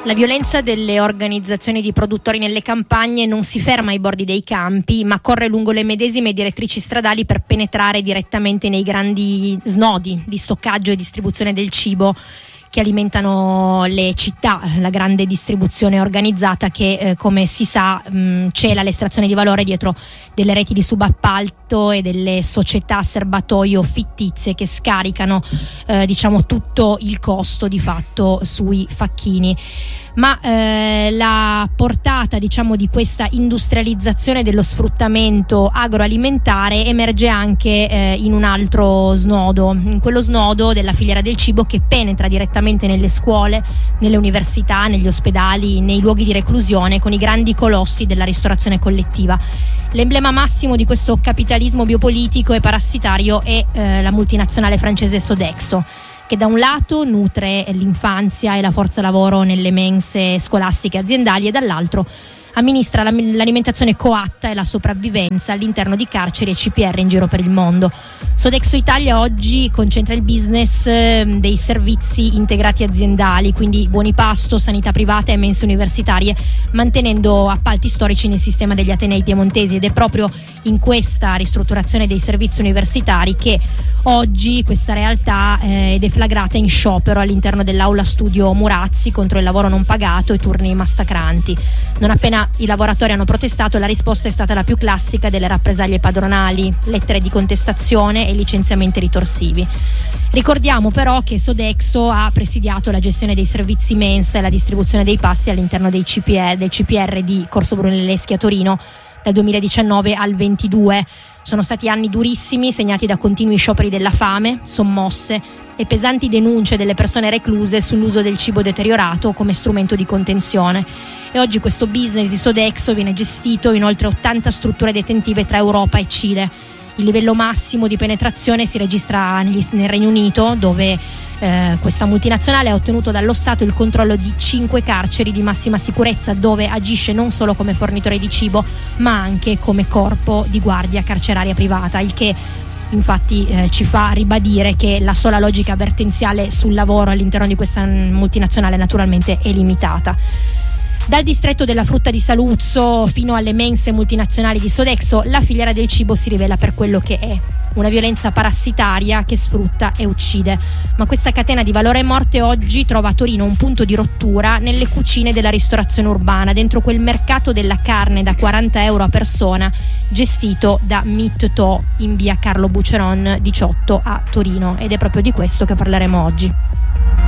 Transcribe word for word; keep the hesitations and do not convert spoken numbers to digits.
La violenza delle organizzazioni di produttori nelle campagne non si ferma ai bordi dei campi, ma corre lungo le medesime direttrici stradali per penetrare direttamente nei grandi snodi di stoccaggio e distribuzione del cibo che alimentano le città, la grande distribuzione organizzata che eh, come si sa mh, cela l'estrazione di valore dietro delle reti di subappalto e delle società serbatoio fittizie che scaricano eh, diciamo tutto il costo di fatto sui facchini. Ma eh, la portata diciamo di questa industrializzazione dello sfruttamento agroalimentare emerge anche eh, in un altro snodo, in quello snodo della filiera del cibo che penetra direttamente nelle scuole, nelle università, negli ospedali, nei luoghi di reclusione con i grandi colossi della ristorazione collettiva. L'emblema massimo di questo capitalismo biopolitico e parassitario è eh, la multinazionale francese Sodexo, che da un lato nutre l'infanzia e la forza lavoro nelle mense scolastiche aziendali e dall'altro amministra l'alimentazione coatta e la sopravvivenza all'interno di carceri e C P R in giro per il mondo. Sodexo Italia oggi concentra il business dei servizi integrati aziendali, quindi buoni pasto, sanità privata e mense universitarie, mantenendo appalti storici nel sistema degli atenei piemontesi, ed è proprio in questa ristrutturazione dei servizi universitari che oggi questa realtà eh, è deflagrata in sciopero all'interno dell'aula studio Murazzi contro il lavoro non pagato e turni massacranti. Non appena i lavoratori hanno protestato, la risposta è stata la più classica delle rappresaglie padronali, lettere di contestazione e licenziamenti ritorsivi. Ricordiamo però che Sodexo ha presidiato la gestione dei servizi mensa e la distribuzione dei pasti all'interno dei C P R, del C P R di Corso Brunelleschi a Torino dal duemiladiciannove al ventidue. Sono stati anni durissimi, segnati da continui scioperi della fame, sommosse e pesanti denunce delle persone recluse sull'uso del cibo deteriorato come strumento di contenzione. E oggi questo business di Sodexo viene gestito in oltre ottanta strutture detentive tra Europa e Cile. Il livello massimo di penetrazione si registra negli, nel Regno Unito, dove eh, questa multinazionale ha ottenuto dallo Stato il controllo di cinque carceri di massima sicurezza, dove agisce non solo come fornitore di cibo ma anche come corpo di guardia carceraria privata, il che infatti eh, ci fa ribadire che la sola logica avvertenziale sul lavoro all'interno di questa multinazionale naturalmente è limitata. Dal distretto della frutta di Saluzzo fino alle mense multinazionali di Sodexo, la filiera del cibo si rivela per quello che è: una violenza parassitaria che sfrutta e uccide. Ma questa catena di valore e morte oggi trova a Torino un punto di rottura nelle cucine della ristorazione urbana, dentro quel mercato della carne da quaranta euro a persona gestito da Meat To in via Carlo Buceron diciotto a Torino, ed è proprio di questo che parleremo oggi.